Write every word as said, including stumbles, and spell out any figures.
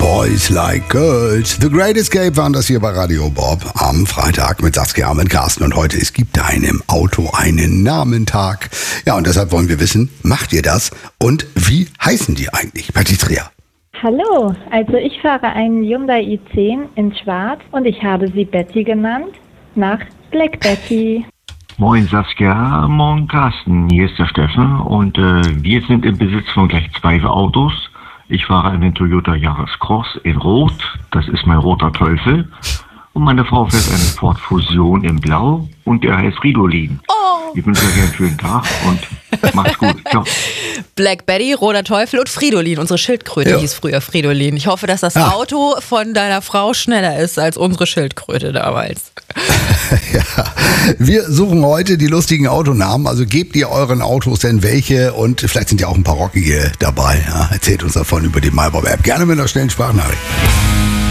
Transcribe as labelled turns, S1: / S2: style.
S1: Boys Like Girls. The Great Escape waren das hier bei Radio Bob am Freitag mit Saskia und Carsten. Und heute, es gibt deinem Auto einen Namentag. Ja, und deshalb wollen wir wissen, macht ihr das? Und wie heißen die eigentlich? Patricia.
S2: Hallo, also ich fahre einen Hyundai i zehn in Schwarz und ich habe sie Betty genannt, nach Black Betty.
S3: Moin Saskia, moin Carsten, hier ist der Steffen und äh, wir sind im Besitz von gleich zwei Autos. Ich fahre einen Toyota Yaris Cross in Rot, das ist mein roter Teufel. Und meine Frau fährt einen Ford Fusion in Blau und der heißt Fridolin.
S4: Oh.
S3: Ich wünsche euch einen schönen Tag und macht's gut. Ciao.
S4: Black Betty, roter Teufel und Fridolin. Unsere Schildkröte
S1: Ja.
S4: hieß früher Fridolin. Ich hoffe, dass das
S1: Ah.
S4: Auto von deiner Frau schneller ist als unsere Schildkröte damals.
S1: Ja, wir suchen heute die lustigen Autonamen. Also gebt ihr euren Autos denn welche? Und vielleicht sind ja auch ein paar rockige dabei. Ja, erzählt uns davon über die MyBob-App. Gerne mit einer schnellen Sprachnachricht.